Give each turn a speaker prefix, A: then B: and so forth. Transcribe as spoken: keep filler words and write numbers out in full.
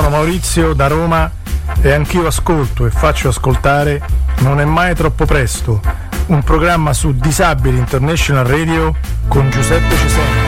A: Sono Maurizio da Roma e anch'io ascolto e faccio ascoltare Non è mai troppo presto, un programma su Disabili International Radio con Giuseppe Cesena.